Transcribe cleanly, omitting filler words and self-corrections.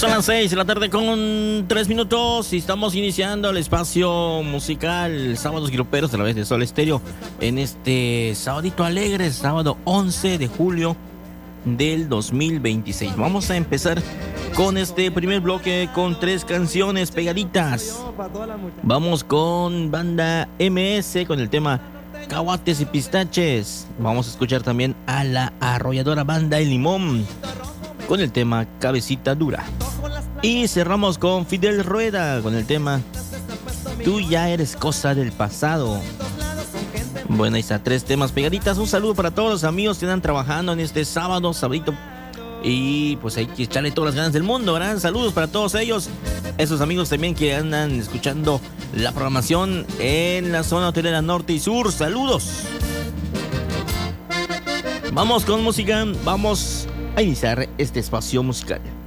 Son las 6 de la tarde con 3 minutos y estamos iniciando el espacio musical Sábados Gruperos a través de Sol Estéreo en este sabadito alegre, sábado 11 de julio del 2026. Vamos a empezar con este primer bloque con 3 canciones pegaditas. Vamos con Banda MS con el tema Caguates y Pistaches. Vamos a escuchar también a la arrolladora Banda El Limón con el tema Cabecita Dura. Y cerramos con Fidel Rueda con el tema Tú ya eres cosa del pasado. Bueno, ahí está, 3 temas pegaditas. Un saludo para todos los amigos que están trabajando en este sabadito. Y pues hay que echarle todas las ganas del mundo, ¿verdad? Saludos para todos ellos. Esos amigos también que andan escuchando la programación en la zona hotelera norte y sur. Saludos. Vamos con música. Vamos a iniciar este espacio musical.